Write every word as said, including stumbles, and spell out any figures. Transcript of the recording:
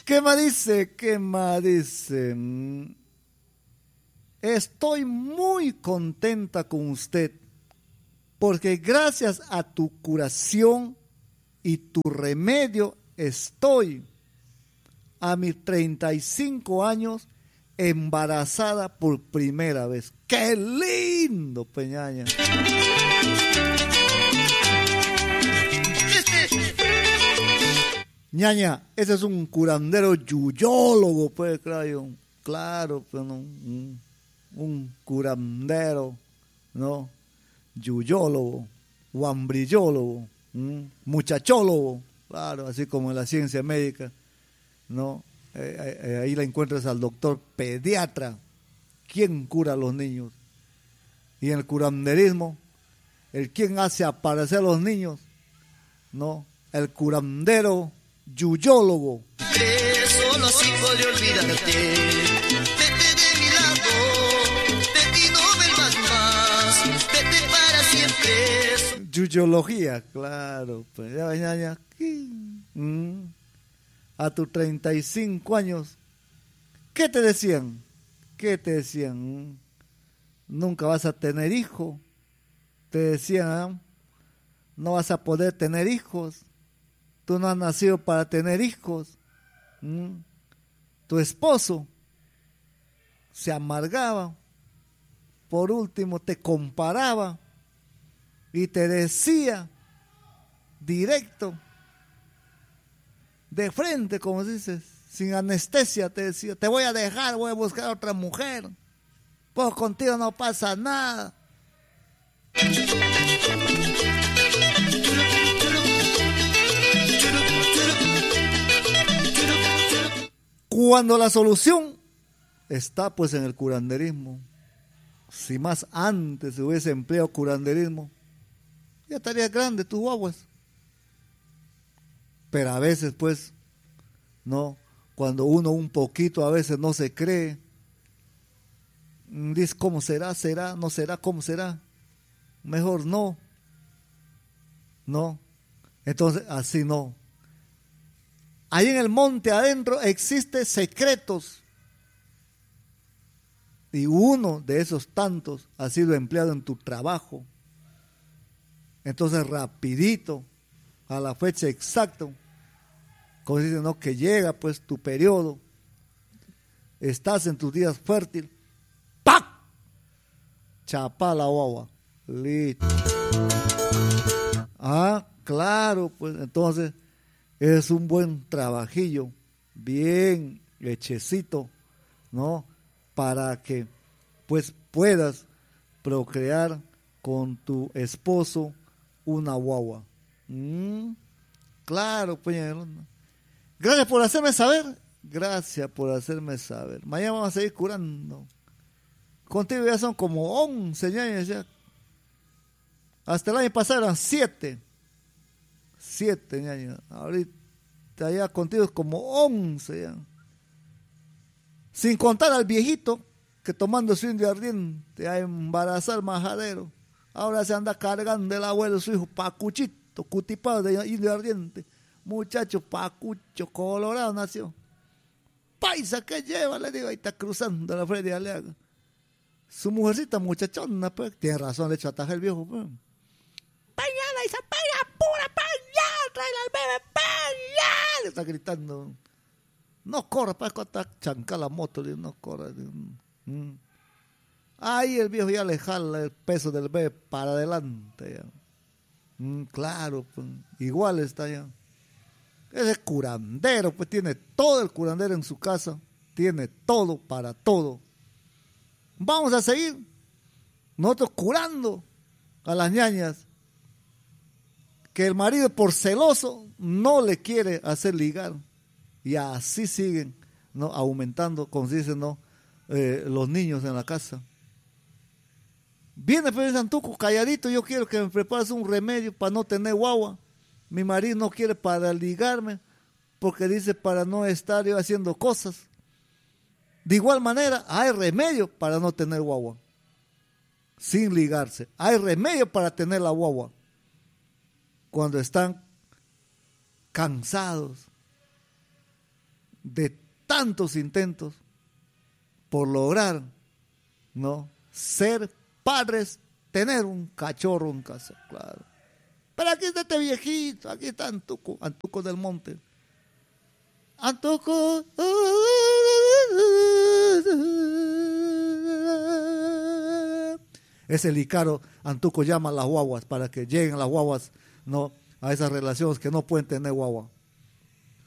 ¿Qué más dice? ¿Qué más dice? Estoy muy contenta con usted porque gracias a tu curación y tu remedio estoy a mis treinta y cinco años embarazada por primera vez. ¡Qué lindo, Peñaña! Ñaña, ese es un curandero yuyólogo, pues, claro, claro, pues, no, un, un curandero, ¿no? Yuyólogo, guambrillólogo, ¿m? Muchachólogo, claro, así como en la ciencia médica, ¿no? Eh, eh, ahí la encuentras al doctor pediatra, ¿quién cura a los niños? Y en el curanderismo, el quién hace aparecer a los niños, ¿no? El curandero yuyólogo. Solo así podré olvidarte. Vete de mi lado, de ti no vuelvas más, vete para siempre. Yuyología, claro, pues ya Ñaña, mm. a tus treinta y cinco años, ¿qué te decían? ¿Qué te decían? Mm. Nunca vas a tener hijo, te decían, ¿eh? No vas a poder tener hijos. Tú no has nacido para tener hijos. ¿Mm? Tu esposo se amargaba. Por último te comparaba y te decía directo, de frente, como dices, sin anestesia, te decía, te voy a dejar, voy a buscar a otra mujer. Pues contigo no pasa nada. Cuando la solución está pues en el curanderismo, si más antes se hubiese empleado curanderismo, ya estarías grande tus guaguas. Pero a veces pues, no, cuando uno un poquito a veces no se cree, dice cómo será, será, no será, cómo será, mejor no, no, entonces así no. Ahí en el monte adentro existen secretos. Y uno de esos tantos ha sido empleado en tu trabajo. Entonces rapidito, a la fecha exacta, como dicen, no, que llega pues tu periodo, estás en tus días fértiles, ¡pac! Chapa la guagua. Listo. Ah, claro, pues entonces es un buen trabajillo, bien hechecito, ¿no? Para que pues puedas procrear con tu esposo una guagua. Mm, claro, pues. Gracias por hacerme saber. Gracias por hacerme saber. Mañana vamos a seguir curando. Contigo ya son como once años ya. Hasta el año pasado eran siete. Siete años. Ahorita ya contigo es como once ya. Sin contar al viejito que tomando su indio ardiente a embarazar majadero. Ahora se anda cargando el abuelo de su hijo Pacuchito, cutipado de indio ardiente. Muchacho Pacucho, colorado nació. Paisa que lleva, le digo, ahí está cruzando la Freddy Aleaga. Su mujercita muchachona, pues, tiene razón, de hecho ataja el viejo, pues. Pañala, esa pega pura, pañala, trae al bebé, pañala, le está gritando. No corra, para cuando chanca la moto, no corra. Mm. Ahí el viejo ya le jala el peso del bebé para adelante. Ya. Mm, claro, pues, igual está ya. Ese curandero, pues tiene todo el curandero en su casa, tiene todo para todo. Vamos a seguir nosotros curando a las ñañas que el marido por celoso no le quiere hacer ligar. Y así siguen, ¿no? Aumentando, como se dice, ¿no? Eh, los niños en la casa. Viene Feliz Santuco calladito, yo quiero que me prepares un remedio para no tener guagua. Mi marido no quiere para ligarme, porque dice para no estar yo haciendo cosas. De igual manera, hay remedio para no tener guagua, sin ligarse. Hay remedio para tener la guagua, cuando están cansados de tantos intentos por lograr, ¿no?, ser padres, tener un cachorro en casa, claro. Pero aquí está este viejito, aquí está Antuco, Antuco del Monte. Antuco. Es el Ícaro. Antuco llama a las guaguas para que lleguen las guaguas, ¿no?, a esas relaciones que no pueden tener guagua.